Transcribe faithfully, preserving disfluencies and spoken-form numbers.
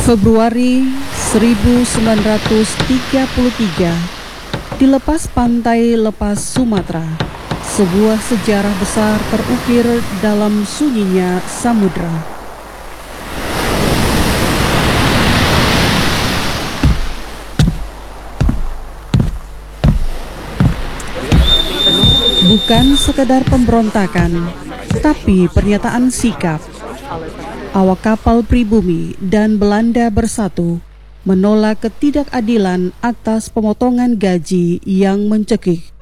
Februari seribu sembilan ratus tiga puluh tiga, di lepas pantai lepas Sumatera, sebuah sejarah besar terukir dalam sunyinya samudera. Bukan sekedar pemberontakan, tapi pernyataan sikap. Awak kapal pribumi dan Belanda bersatu menolak ketidakadilan atas pemotongan gaji yang mencekik.